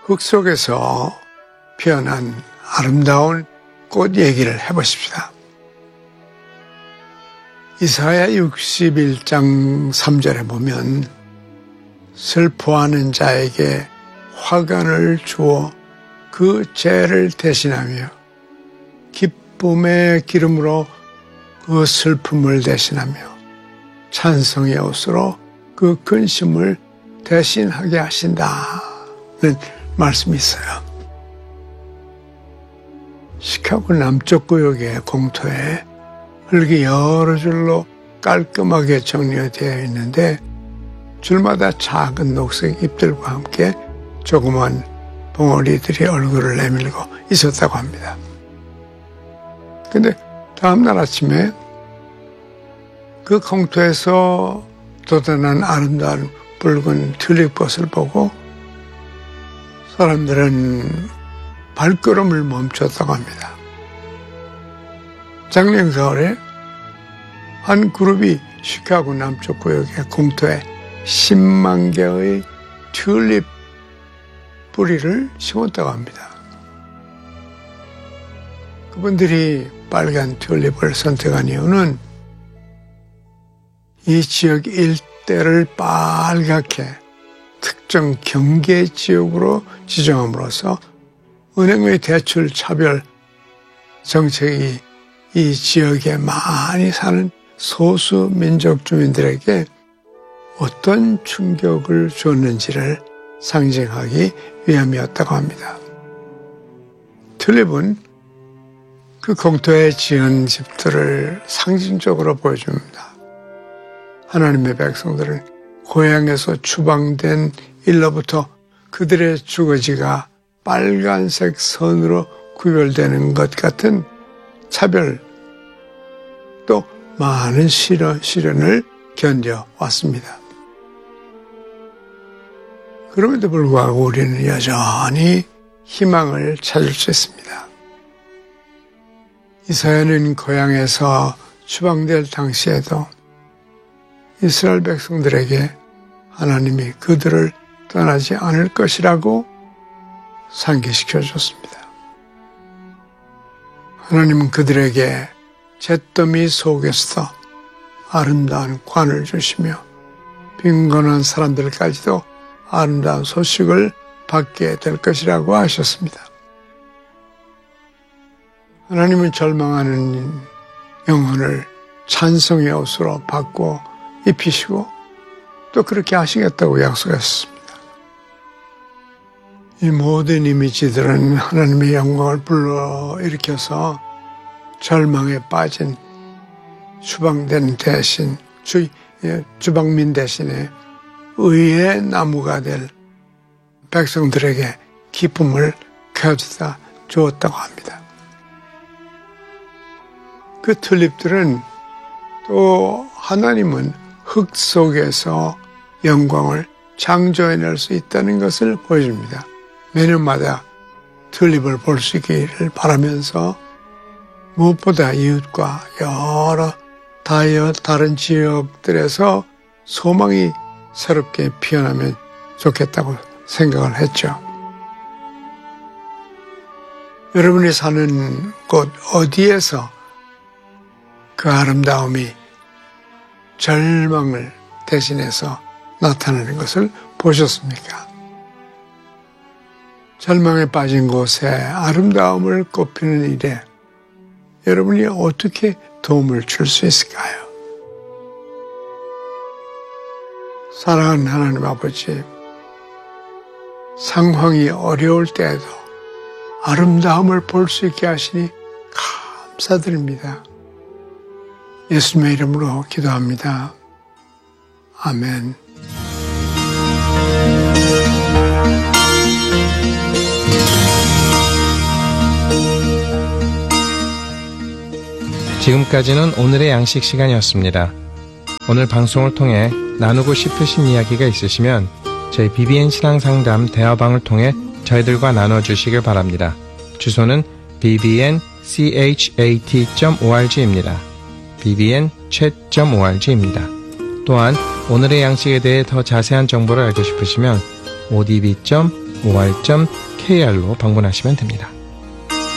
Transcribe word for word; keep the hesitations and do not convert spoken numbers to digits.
흙 속에서 피어난 아름다운 꽃 얘기를 해보십시다. 이사야 육십일 장 삼 절에 보면 슬퍼하는 자에게 화관을 주어 그 죄를 대신하며 기쁨의 기름으로 그 슬픔을 대신하며 찬송의 옷으로 그 근심을 대신하게 하신다는 말씀이 있어요. 시카고 남쪽 구역의 공터에 흙이 여러 줄로 깔끔하게 정리되어 있는데 줄마다 작은 녹색 잎들과 함께 조그만 벙어리들이 얼굴을 내밀고 있었다고 합니다. 근데 다음날 아침에 그 공터에서 돋아난 아름다운 붉은 튤립꽃을 보고 사람들은 발걸음을 멈췄다고 합니다. 작년 가을에 한 그룹이 시카고 남쪽 구역의 공터에 십만 개의 튤립 뿌리를 심었다고 합니다. 그분들이 빨간 튤립을 선택한 이유는 이 지역 일대를 빨갛게 특정 경계 지역으로 지정함으로써 은행의 대출 차별 정책이 이 지역에 많이 사는 소수 민족 주민들에게 어떤 충격을 줬는지를 상징하기 위함이었다고 합니다. 튤립은 그 공터에 지은 집들을 상징적으로 보여줍니다. 하나님의 백성들은 고향에서 추방된 일로부터 그들의 주거지가 빨간색 선으로 구별되는 것 같은 차별 또 많은 시련, 시련을 견뎌왔습니다. 그럼에도 불구하고 우리는 여전히 희망을 찾을 수 있습니다. 이사야는 고향에서 추방될 당시에도 이스라엘 백성들에게 하나님이 그들을 떠나지 않을 것이라고 상기시켜 줬습니다. 하나님은 그들에게 잿더미 속에서도 아름다운 관을 주시며 빈곤한 사람들까지도 아름다운 소식을 받게 될 것이라고 하셨습니다. 하나님은 절망하는 영혼을 찬송의 옷으로 바꿔 입히시고 또 그렇게 하시겠다고 약속했습니다. 이 모든 이미지들은 하나님의 영광을 불러일으켜서 절망에 빠진 추방된 대신 주, 주방민 대신에 의의 나무가 될 백성들에게 기쁨을 가져다 주었다고 합니다. 그 튤립들은 또 하나님은 흙 속에서 영광을 창조해낼 수 있다는 것을 보여줍니다. 매년마다 튤립을 볼 수 있기를 바라면서 무엇보다 이웃과 여러 다른 지역들에서 소망이 새롭게 피어나면 좋겠다고 생각을 했죠. 여러분이 사는 곳 어디에서 그 아름다움이 절망을 대신해서 나타나는 것을 보셨습니까? 절망에 빠진 곳에 아름다움을 꽃피는 일에 여러분이 어떻게 도움을 줄 수 있을까요? 사랑하는 하나님 아버지, 상황이 어려울 때에도 아름다움을 볼 수 있게 하시니 감사드립니다. 예수님의 이름으로 기도합니다. 아멘. 지금까지는 오늘의 양식 시간이었습니다. 오늘 방송을 통해 나누고 싶으신 이야기가 있으시면 저희 비비엔 신앙상담 대화방을 통해 저희들과 나눠주시길 바랍니다. 주소는 비비엔 cat 점 org입니다. 비비엔 chat 점 org입니다. 또한 오늘의 양식에 대해 더 자세한 정보를 알고 싶으시면 오디비 점 오알 점 케이알로 방문하시면 됩니다.